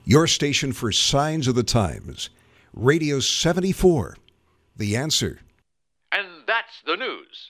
Your station for Signs of the Times. Radio 74. The Answer. And that's the news.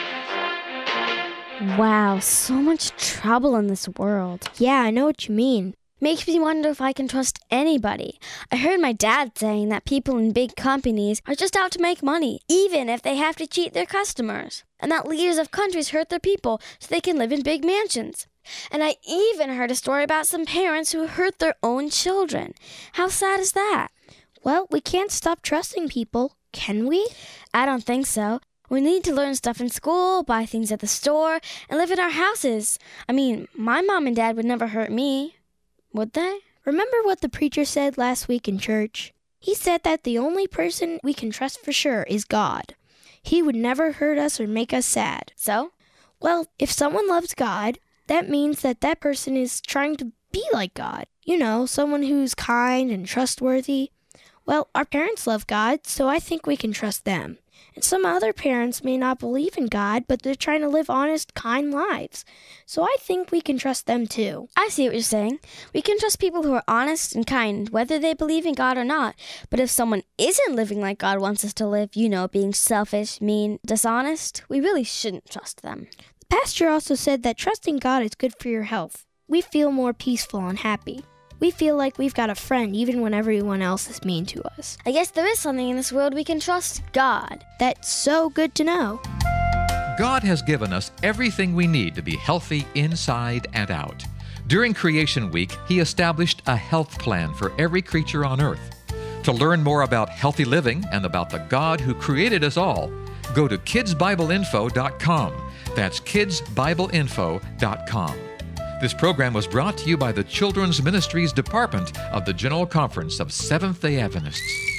Wow, so much trouble in this world. Yeah, I know what you mean. Makes me wonder if I can trust anybody. I heard my dad saying that people in big companies are just out to make money, even if they have to cheat their customers. And that leaders of countries hurt their people so they can live in big mansions. And I even heard a story about some parents who hurt their own children. How sad is that? Well, we can't stop trusting people, can we? I don't think so. We need to learn stuff in school, buy things at the store, and live in our houses. I mean, my mom and dad would never hurt me. Would they? Remember what the preacher said last week in church? He said that the only person we can trust for sure is God. He would never hurt us or make us sad. So? Well, if someone loves God, that means that that person is trying to be like God. You know, someone who's kind and trustworthy. Well, our parents love God, so I think we can trust them. And some other parents may not believe in God, but they're trying to live honest, kind lives. So I think we can trust them too. I see what you're saying. We can trust people who are honest and kind, whether they believe in God or not. But if someone isn't living like God wants us to live, you know, being selfish, mean, dishonest, we really shouldn't trust them. The pastor also said that trusting God is good for your health. We feel more peaceful and happy. We feel like we've got a friend even when everyone else is mean to us. I guess there is something in this world we can trust: God. That's so good to know. God has given us everything we need to be healthy inside and out. During Creation Week, He established a health plan for every creature on earth. To learn more about healthy living and about the God who created us all, go to kidsbibleinfo.com. That's kidsbibleinfo.com. This program was brought to you by the Children's Ministries Department of the General Conference of Seventh-day Adventists.